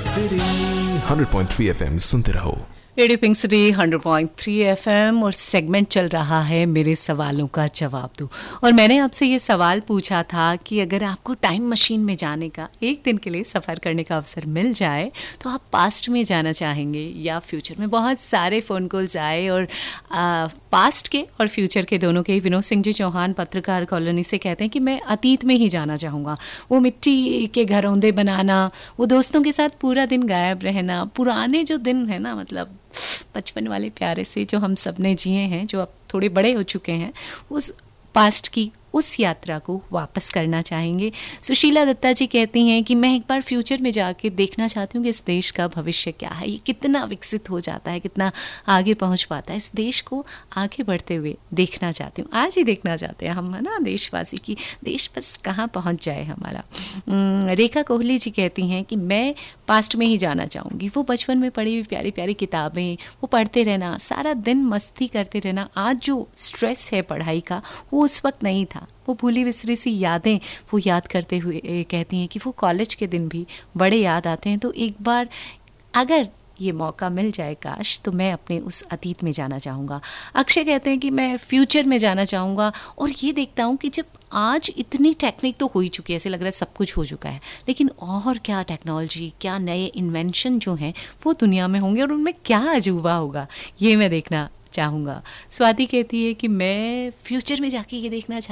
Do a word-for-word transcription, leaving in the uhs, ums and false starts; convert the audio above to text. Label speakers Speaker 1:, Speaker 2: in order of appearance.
Speaker 1: City hundred point three FM सुनते रहो।
Speaker 2: Radio pink city hundred point three FM और segment चल रहा है मेरे सवालों का जवाब दो। और मैंने आपसे ये सवाल पूछा था कि अगर आपको टाइम मशीन में जाने का एक दिन के लिए सफ़र करने का अवसर मिल जाए तो आप पास्ट में जाना चाहेंगे या फ्यूचर में। बहुत सारे फ़ोन कॉल्स आए और आ, पास्ट के और फ्यूचर के दोनों के। विनोद सिंह जी चौहान पत्रकार कॉलोनी से कहते हैं कि मैं अतीत में ही जाना चाहूँगा। वो मिट्टी के घरौंदे बनाना, वो दोस्तों के साथ पूरा दिन गायब रहना, पुराने जो दिन है ना, मतलब बचपन वाले प्यारे से जो हम सब ने जिए हैं, जो अब थोड़े बड़े हो चुके हैं, उस पास्ट की उस यात्रा को वापस करना चाहेंगे। सुशीला दत्ता जी कहती हैं कि मैं एक बार फ्यूचर में जाके देखना चाहती हूँ कि इस देश का भविष्य क्या है, ये कितना विकसित हो जाता है, कितना आगे पहुँच पाता है। इस देश को आगे बढ़ते हुए देखना चाहती हूँ। आज ही देखना चाहते हैं हम, है ना, देशवासी की देश बस कहाँ पहुँच जाए हमारा। रेखा कोहली जी कहती हैं कि मैं पास्ट में ही जाना चाहूँगी। वो बचपन में पढ़ी हुई प्यारी प्यारी किताबें, वो पढ़ते रहना, सारा दिन मस्ती करते रहना। आज जो स्ट्रेस है पढ़ाई का, वो उस वक्त नहीं था। वो भूली बिसरी सी यादें वो याद करते हुए कहती हैं कि वो कॉलेज के दिन भी बड़े याद आते हैं। तो एक बार अगर ये मौका मिल जाए काश, तो मैं अपने उस अतीत में जाना चाहूँगा। अक्षय कहते हैं कि मैं फ्यूचर में जाना चाहूँगा और ये देखता हूँ कि जब आज इतनी टेक्निक तो हो ही चुकी है, ऐसे लग रहा है सब कुछ हो चुका है, लेकिन और क्या टेक्नोलॉजी, क्या नए इन्वेंशन जो हैं वो दुनिया में होंगे और उनमें क्या अजूबा होगा, ये मैं देखना चाहूँगा। स्वाति कहती है कि मैं फ्यूचर में जाके ये देखना चाहूँगा